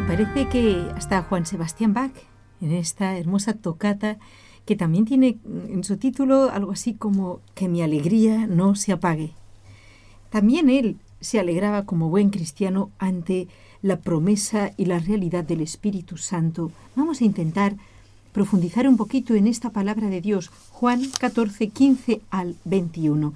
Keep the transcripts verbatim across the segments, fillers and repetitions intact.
Parece que hasta Juan Sebastián Bach, en esta hermosa tocata, que también tiene en su título algo así como que mi alegría no se apague. También él se alegraba como buen cristiano ante la promesa y la realidad del Espíritu Santo. Vamos a intentar profundizar un poquito en esta palabra de Dios, Juan catorce, quince al veintiuno.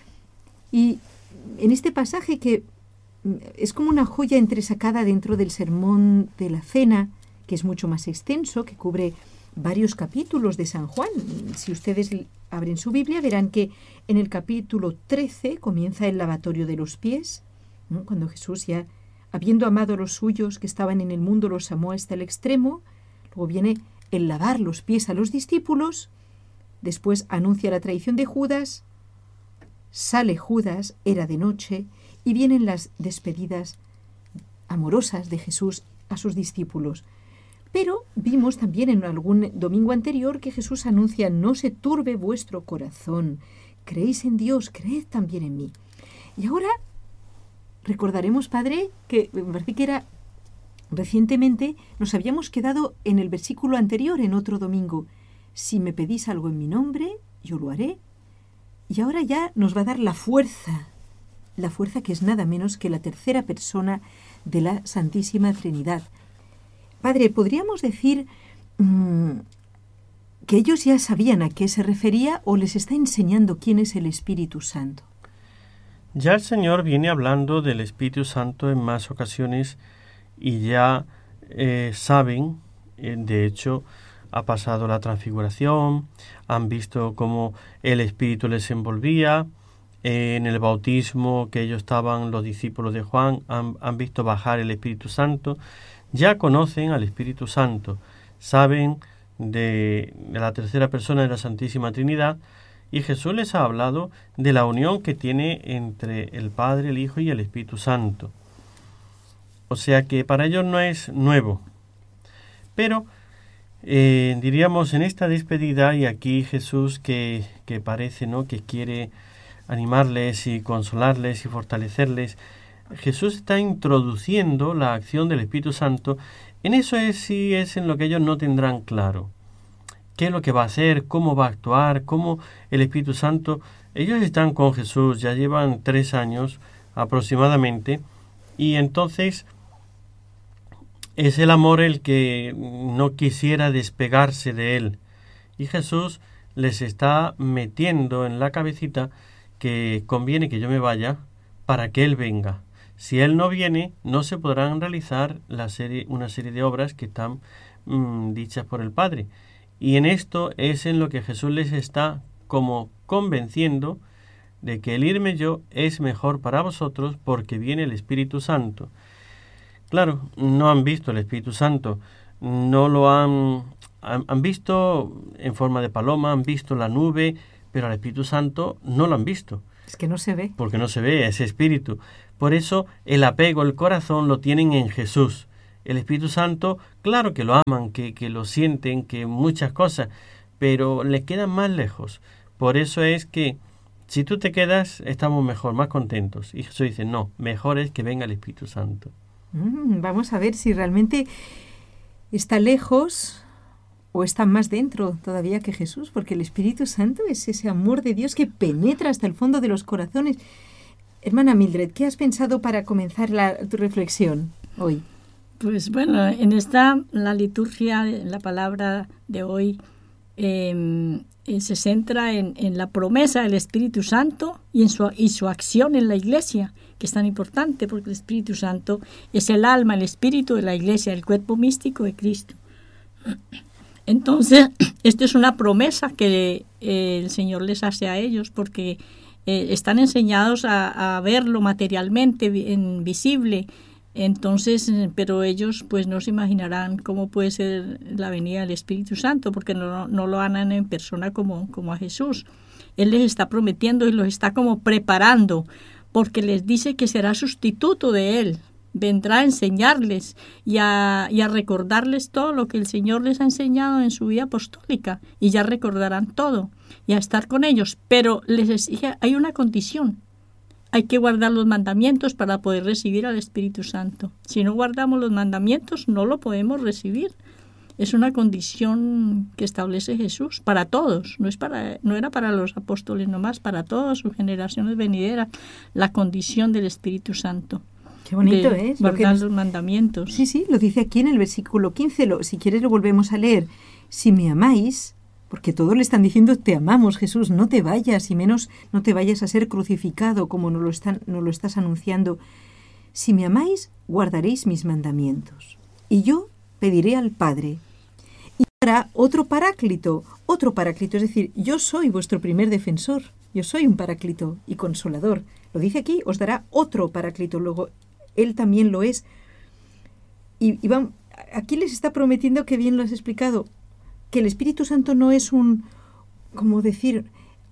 Y en este pasaje que es como una joya entresacada dentro del sermón de la cena, que es mucho más extenso, que cubre varios capítulos de San Juan. Si ustedes abren su Biblia, verán que en el capítulo trece comienza el lavatorio de los pies, ¿no? Cuando Jesús, ya habiendo amado a los suyos que estaban en el mundo, los amó hasta el extremo. Luego viene el lavar los pies a los discípulos. Después anuncia la traición de Judas. Sale Judas, era de noche, y vienen las despedidas amorosas de Jesús a sus discípulos. Pero vimos también en algún domingo anterior que Jesús anuncia: no se turbe vuestro corazón, creéis en Dios, creed también en mí. Y ahora recordaremos, Padre, que me parece que era recientemente, nos habíamos quedado en el versículo anterior, en otro domingo: si me pedís algo en mi nombre, yo lo haré. Y ahora ya nos va a dar la fuerza, la fuerza que es nada menos que la tercera persona de la Santísima Trinidad. Padre, ¿podríamos decir mmm, que ellos ya sabían a qué se refería o les está enseñando quién es el Espíritu Santo? Ya el Señor viene hablando del Espíritu Santo en más ocasiones y ya eh, saben, eh, de hecho, ha pasado la transfiguración, han visto cómo el Espíritu les envolvía. En el bautismo que ellos estaban, los discípulos de Juan, han, han visto bajar el Espíritu Santo. Ya conocen al Espíritu Santo, saben de, de la tercera persona de la Santísima Trinidad, y Jesús les ha hablado de la unión que tiene entre el Padre, el Hijo y el Espíritu Santo. O sea que para ellos no es nuevo. Pero eh, diríamos en esta despedida, y aquí Jesús que, que parece, ¿no?, que quiere animarles y consolarles y fortalecerles, Jesús está introduciendo la acción del Espíritu Santo. En eso es sí es en lo que ellos no tendrán claro. ¿Qué es lo que va a hacer? ¿Cómo va a actuar? ¿Cómo el Espíritu Santo? Ellos están con Jesús, ya llevan tres años aproximadamente, y entonces es el amor el que no quisiera despegarse de él. Y Jesús les está metiendo en la cabecita que conviene que yo me vaya para que Él venga. Si Él no viene, no se podrán realizar la serie, una serie de obras que están mmm, dichas por el Padre. Y en esto es en lo que Jesús les está como convenciendo de que el irme yo es mejor para vosotros porque viene el Espíritu Santo. Claro, no han visto el Espíritu Santo, no lo han, han, han visto en forma de paloma, han visto la nube, pero al Espíritu Santo no lo han visto. Es que no se ve. Porque no se ve ese Espíritu. Por eso el apego, el corazón lo tienen en Jesús. El Espíritu Santo, claro que lo aman, que, que lo sienten, que muchas cosas, pero les quedan más lejos. Por eso es que si tú te quedas, estamos mejor, más contentos. Y Jesús dice, no, mejor es que venga el Espíritu Santo. Mm, vamos a ver si realmente está lejos o está más dentro todavía que Jesús, porque el Espíritu Santo es ese amor de Dios que penetra hasta el fondo de los corazones. Hermana Mildred, ¿qué has pensado para comenzar la, tu reflexión hoy? Pues bueno, en esta, la liturgia, la palabra de hoy eh, se centra en, en la promesa del Espíritu Santo y en su, y su acción en la Iglesia, que es tan importante porque el Espíritu Santo es el alma, el espíritu de la Iglesia, el cuerpo místico de Cristo. Entonces, esta es una promesa que eh, el Señor les hace a ellos porque eh, están enseñados a, a verlo materialmente, en visible. Entonces, pero ellos pues no se imaginarán cómo puede ser la venida del Espíritu Santo porque no, no lo aman en persona como, como a Jesús. Él les está prometiendo y los está como preparando porque les dice que será sustituto de Él. Vendrá a enseñarles y a, y a recordarles todo lo que el Señor les ha enseñado en su vida apostólica y ya recordarán todo y a estar con ellos, pero les exige, hay una condición, hay que guardar los mandamientos para poder recibir al Espíritu Santo. Si no guardamos los mandamientos, no lo podemos recibir. Es una condición que establece Jesús para todos, no es para, no era para los apóstoles nomás, para todas sus generaciones venideras, la condición del Espíritu Santo. Qué bonito es. Guardar Lo que nos... los mandamientos. Sí, sí, lo dice aquí en el versículo quince, lo, si quieres lo volvemos a leer. Si me amáis, porque todos le están diciendo, te amamos, Jesús, no te vayas, y menos no te vayas a ser crucificado como nos lo, están, nos lo estás anunciando. Si me amáis, guardaréis mis mandamientos. Y yo pediré al Padre, y dará otro paráclito, otro paráclito, es decir, yo soy vuestro primer defensor, yo soy un paráclito y consolador. Lo dice aquí, os dará otro paráclito, luego él también lo es. Y, y van, aquí les está prometiendo, que bien lo has explicado, que el Espíritu Santo no es un, como decir,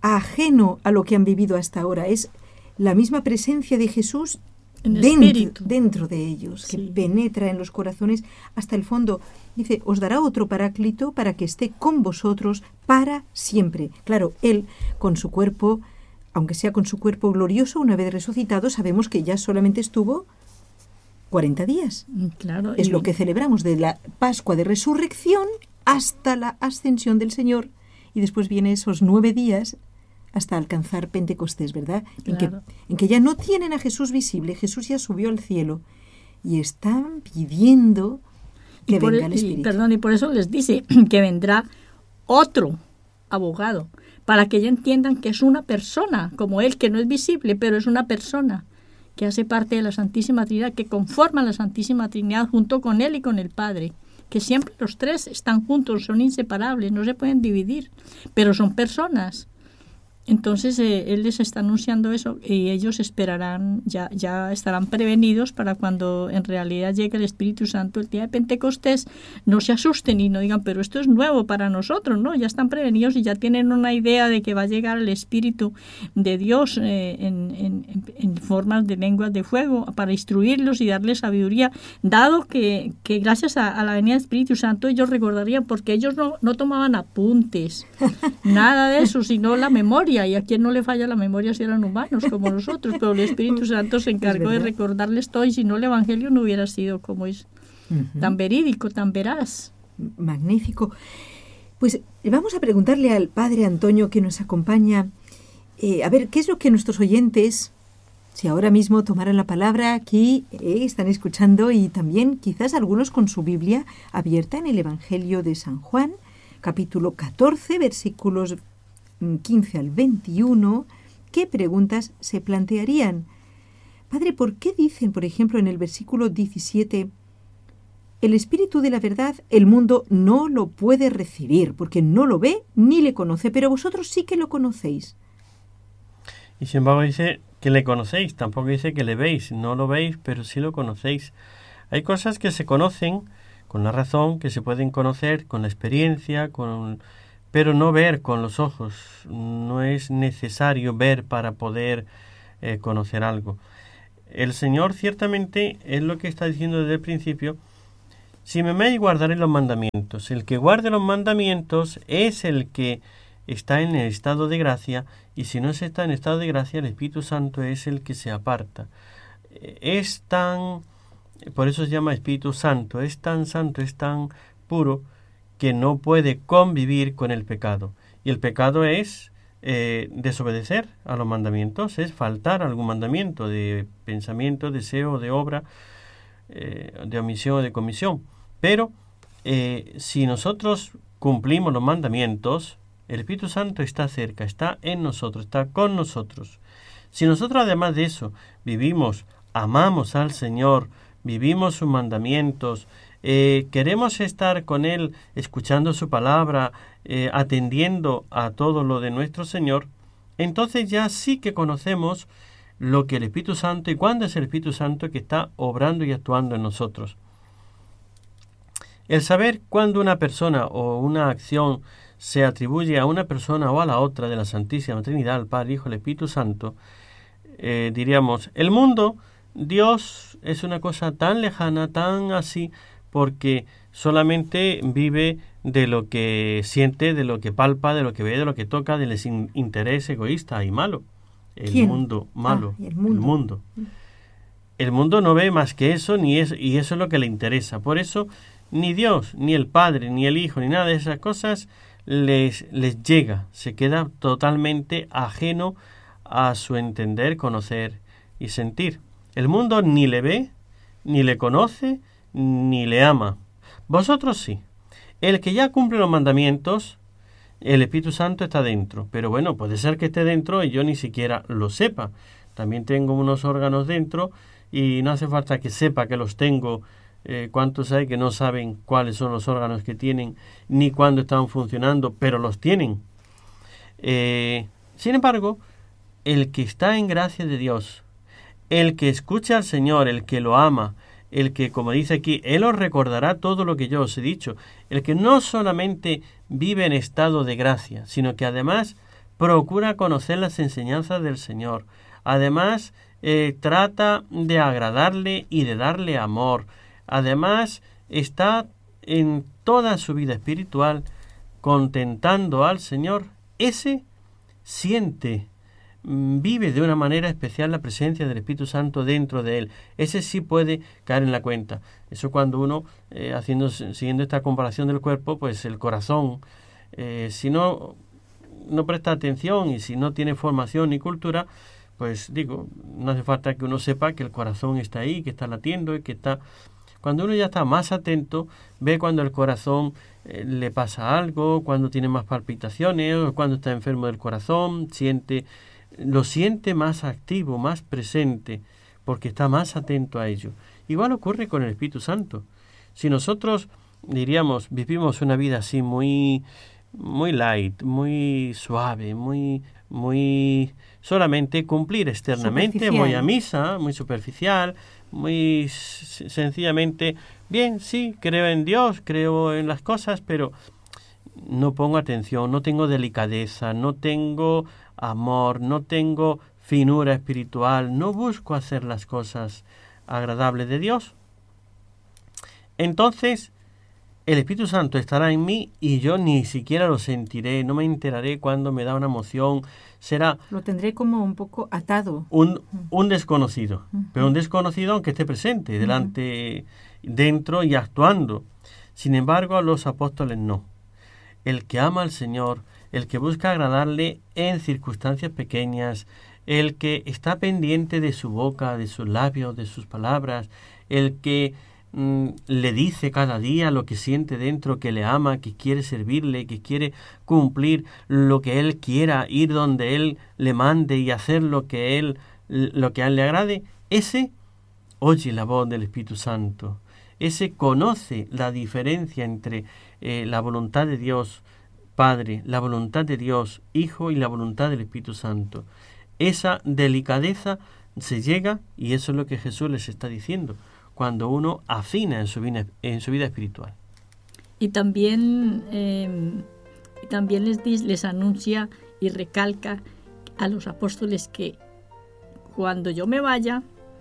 ajeno a lo que han vivido hasta ahora, es la misma presencia de Jesús dentro, dentro de ellos, sí, que penetra en los corazones hasta el fondo. Dice, os dará otro paráclito para que esté con vosotros para siempre. Claro, Él con su cuerpo, aunque sea con su cuerpo glorioso, una vez resucitado, sabemos que ya solamente estuvo cuarenta días. Claro, es y... lo que celebramos de la Pascua de Resurrección hasta la ascensión del Señor, y después viene esos nueve días hasta alcanzar Pentecostés, ¿verdad? Claro. En que, en que ya no tienen a Jesús visible, Jesús ya subió al cielo, y están pidiendo que por, venga el Espíritu. Y, perdón, y por eso les dice que vendrá otro abogado, para que ellos entiendan que es una persona, como Él, que no es visible, pero es una persona que hace parte de la Santísima Trinidad, que conforma la Santísima Trinidad junto con Él y con el Padre, que siempre los tres están juntos, son inseparables, no se pueden dividir, pero son personas. Entonces eh, Él les está anunciando eso, y ellos esperarán, ya, ya estarán prevenidos para cuando en realidad llegue el Espíritu Santo el día de Pentecostés, no se asusten y no digan, pero esto es nuevo para nosotros, ¿no? Ya están prevenidos y ya tienen una idea de que va a llegar el Espíritu de Dios eh, en, en, en formas de lenguas de fuego para instruirlos y darles sabiduría, dado que, que gracias a, a la venida del Espíritu Santo ellos recordarían, porque ellos no, no tomaban apuntes, nada de eso, sino la memoria. Y a quien no le falla la memoria si eran humanos como nosotros, pero el Espíritu Santo se encargó de recordarles todo, y si no el Evangelio no hubiera sido como es, uh-huh, tan verídico, tan veraz. Magnífico. Pues vamos a preguntarle al Padre Antonio, que nos acompaña, eh, a ver, ¿qué es lo que nuestros oyentes, si ahora mismo tomaran la palabra aquí, eh, están escuchando, y también quizás algunos con su Biblia abierta en el Evangelio de San Juan, capítulo catorce, versículos quince al veintiuno, ¿qué preguntas se plantearían? Padre, ¿por qué dicen, por ejemplo, en el versículo diecisiete, el Espíritu de la verdad, el mundo no lo puede recibir, porque no lo ve ni le conoce, pero vosotros sí que lo conocéis? Y sin embargo dice que le conocéis, tampoco dice que le veis, no lo veis, pero sí lo conocéis. Hay cosas que se conocen con la razón, que se pueden conocer con la experiencia, con... pero no ver con los ojos. No es necesario ver para poder eh, conocer algo. El Señor ciertamente es lo que está diciendo desde el principio. Si me amáis, guardaré los mandamientos. El que guarde los mandamientos es el que está en el estado de gracia, y si no se está en estado de gracia, el Espíritu Santo es el que se aparta. Es tan, por eso se llama Espíritu Santo, es tan santo, es tan puro, que no puede convivir con el pecado. Y el pecado es eh, desobedecer a los mandamientos, es faltar a algún mandamiento de pensamiento, deseo, de obra, eh, de omisión o de comisión. Pero eh, si nosotros cumplimos los mandamientos, el Espíritu Santo está cerca, está en nosotros, está con nosotros. Si nosotros además de eso vivimos, amamos al Señor, vivimos sus mandamientos, Eh, queremos estar con Él, escuchando su palabra, eh, atendiendo a todo lo de nuestro Señor, entonces ya sí que conocemos lo que el Espíritu Santo, y cuándo es el Espíritu Santo que está obrando y actuando en nosotros. El saber cuándo una persona o una acción se atribuye a una persona o a la otra de la Santísima Trinidad, al Padre, Hijo y el Espíritu Santo, eh, diríamos, el mundo, Dios es una cosa tan lejana, tan así, porque solamente vive de lo que siente, de lo que palpa, de lo que ve, de lo que toca, del interés egoísta y malo. el ¿Quién? mundo malo, Ah, el mundo. el mundo. El mundo no ve más que eso, ni es, y eso es lo que le interesa. Por eso, ni Dios, ni el Padre, ni el Hijo, ni nada de esas cosas les, les llega. Se queda totalmente ajeno a su entender, conocer y sentir. El mundo ni le ve, ni le conoce, ni le ama. Vosotros sí. El que ya cumple los mandamientos, el Espíritu Santo está dentro. Pero bueno, puede ser que esté dentro y yo ni siquiera lo sepa. También tengo unos órganos dentro y no hace falta que sepa que los tengo. Eh, ¿Cuántos hay que no saben cuáles son los órganos que tienen ni cuándo están funcionando, pero los tienen? Eh, sin embargo, el que está en gracia de Dios, el que escucha al Señor, el que lo ama, el que, como dice aquí, Él os recordará todo lo que yo os he dicho, el que no solamente vive en estado de gracia, sino que además procura conocer las enseñanzas del Señor, además eh, trata de agradarle y de darle amor, además está en toda su vida espiritual contentando al Señor, ese siente, vive de una manera especial la presencia del Espíritu Santo dentro de él. Ese sí puede caer en la cuenta. Eso cuando uno, eh, haciendo, siguiendo esta comparación del cuerpo, pues el corazón, eh, si no, no presta atención y si no tiene formación ni cultura, pues digo, no hace falta que uno sepa que el corazón está ahí, que está latiendo y que está... Cuando uno ya está más atento, ve cuando el corazón eh, le pasa algo, cuando tiene más palpitaciones, o cuando está enfermo del corazón, siente... lo siente más activo, más presente, porque está más atento a ello. Igual ocurre con el Espíritu Santo. Si nosotros, diríamos, vivimos una vida así muy, muy light, muy suave, muy, muy solamente cumplir externamente, voy a misa, muy superficial, muy sencillamente, bien, sí, creo en Dios, creo en las cosas, pero no pongo atención, no tengo delicadeza, no tengo amor, no tengo finura espiritual, no busco hacer las cosas agradables de Dios. Entonces, el Espíritu Santo estará en mí y yo ni siquiera lo sentiré, no me enteraré cuando me da una emoción, será... Lo tendré como un poco atado. Un, un desconocido, uh-huh. pero un desconocido aunque esté presente, delante, uh-huh. dentro y actuando. Sin embargo, a los apóstoles no. El que ama al Señor, el que busca agradarle en circunstancias pequeñas, el que está pendiente de su boca, de sus labios, de sus palabras, el que mm, le dice cada día lo que siente dentro, que le ama, que quiere servirle, que quiere cumplir lo que él quiera, ir donde él le mande y hacer lo que él, lo que a él le agrade, ese oye la voz del Espíritu Santo, ese conoce la diferencia entre eh, la voluntad de Dios Padre, la voluntad de Dios Hijo y la voluntad del Espíritu Santo. Esa delicadeza se llega, y eso es lo que Jesús les está diciendo, cuando uno afina en su vida, en su vida espiritual. Y también, eh, también les, les anuncia y recalca a los apóstoles que cuando yo me vaya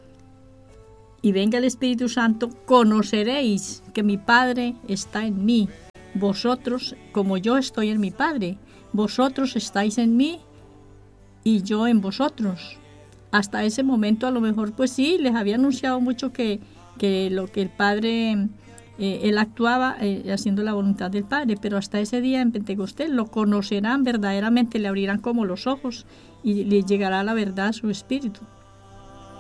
y venga el Espíritu Santo, conoceréis que mi Padre está en mí. Vosotros, como yo estoy en mi Padre, vosotros estáis en mí y yo en vosotros. Hasta ese momento a lo mejor pues sí, les había anunciado mucho que, que lo que el Padre, eh, él actuaba eh, haciendo la voluntad del Padre, pero hasta ese día en Pentecostés lo conocerán verdaderamente, le abrirán como los ojos y le llegará la verdad a su espíritu.